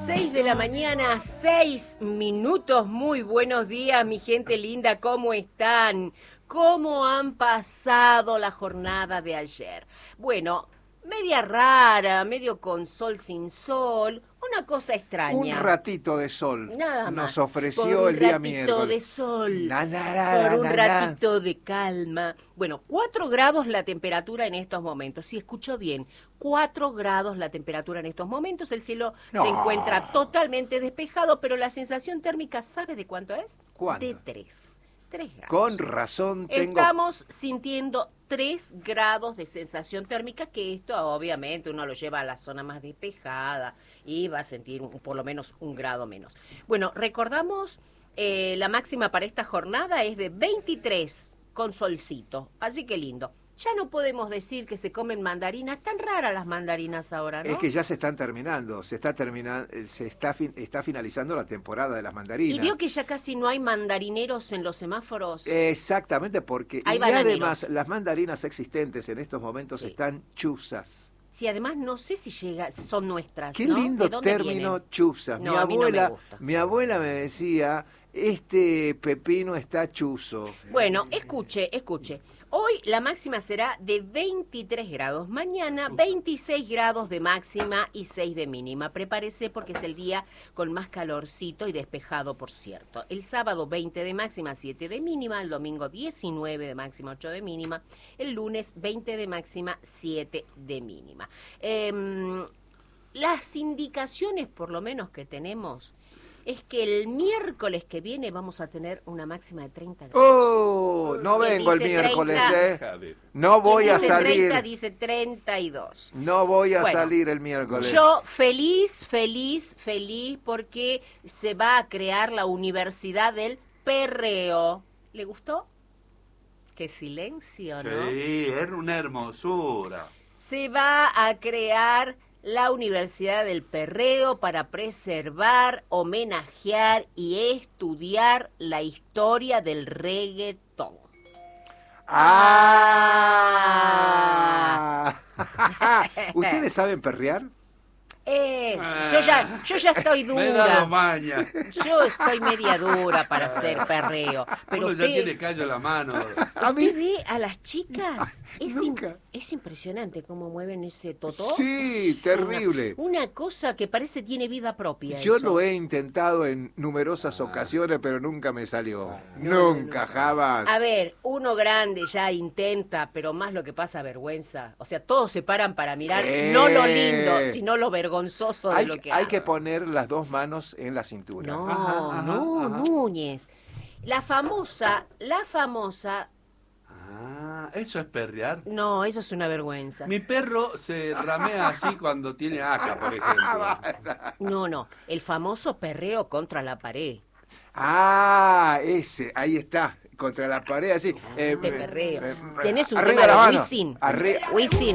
6 de la mañana, 6 minutos. Muy buenos días, mi gente linda. ¿Cómo están? ¿Cómo han pasado la jornada de ayer? Bueno, media rara, medio con sol sin sol, una cosa extraña. Un ratito de sol Nada más. nos ofreció el día miércoles. Por un ratito de sol, por por un ratito de calma. Bueno, 4 grados la temperatura en estos momentos. Si escucho bien, 4 grados la temperatura en estos momentos. El cielo se encuentra totalmente despejado, pero la sensación térmica, ¿sabe de cuánto es? ¿Cuánto? De 3 grados. Con razón tengo... Estamos sintiendo 3 grados de sensación térmica, que esto obviamente uno lo lleva a la zona más despejada y va a sentir por lo menos 1 grado menos. Bueno, recordamos, la máxima para esta jornada es de 23 con solcito, así que lindo. Ya no podemos decir que se comen mandarinas, tan raras las mandarinas ahora, ¿no? Es que ya se están terminando, está finalizando la temporada de las mandarinas. Y veo que ya casi no hay mandarineros en los semáforos. Exactamente, porque Hay y bananeros. además las mandarinas existentes en estos momentos están chuzas. Sí, además no sé si son nuestras, Qué ¿no? lindo ¿De dónde término, vienen? chuzas. No, a mí no me gusta. Mi abuela me decía, este pepino está chuzo. Bueno, escuche. Hoy la máxima será de 23 grados. Mañana 26 grados de máxima y 6 de mínima. Prepárese porque es el día con más calorcito y despejado, por cierto. El sábado 20 de máxima, 7 de mínima. El domingo 19 de máxima, 8 de mínima. El lunes 20 de máxima, 7 de mínima. Las indicaciones, por lo menos, que tenemos es que el miércoles que viene vamos a tener una máxima de 30 grados. ¡Oh! No vengo el miércoles, 30. No voy a Dice salir. 30, dice 32. No voy a Bueno, salir el miércoles. Yo feliz porque se va a crear la Universidad del Perreo. ¿Le gustó? Qué silencio, ¿no? Sí, era una hermosura. Se va a crear la Universidad del Perreo para preservar, homenajear y estudiar la historia del reggaetón. ¿Ustedes saben perrear? Yo ya estoy Me he dado dura. maña. Yo estoy media dura para hacer perreo. Pero Uno ya usted, tiene callo en la mano. A mí, usted ve a las chicas. Nunca. Es impresionante cómo mueven ese totó. Sí, Es terrible. Una cosa que parece tiene vida propia. Yo eso. lo he intentado en numerosas ocasiones, pero nunca me salió. Nunca, jamás. A ver, uno grande ya intenta, pero más lo que pasa vergüenza. O sea, todos se paran para mirar no lo lindo, sino lo vergonzoso de lo que Hay hace. que poner las 2 manos en la cintura. No, Ajá, Núñez. La famosa... Ah, eso es perrear. No, eso es una vergüenza. Mi perro se ramea así cuando tiene acá, por ejemplo. No, el famoso perreo contra la pared. Ah, ese, ahí está, contra la pared así. De perreo. Tenés un arriba tema la de mano. Wisin. Wisin.